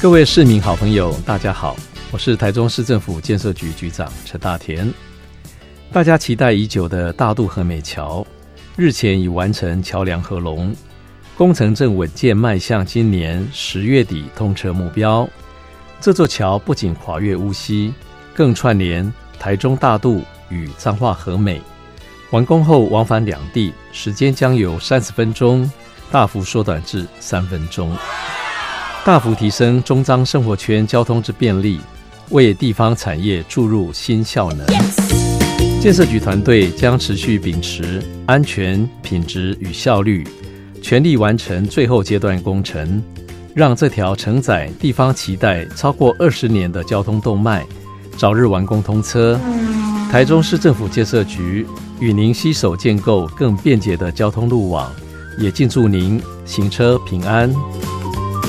各位市民好朋友大家好，我是台中市政府建设局局长陈大田。大家期待已久的大肚和美桥日前已完成桥梁合龙，工程正稳健迈向今年10月底通车目标。这座桥不仅跨越乌溪，更串联台中大肚与彰化和美，完工后往返两地时间将由30分钟大幅缩短至3分钟，大幅提升中彰生活圈交通之便利，为地方产业注入新效能。建设局团队将持续秉持安全、品质与效率，全力完成最后阶段工程，让这条承载地方期待超过20年的交通动脉早日完工通车。台中市政府建设局与您携手建构更便捷的交通路网，也敬祝您行车平安。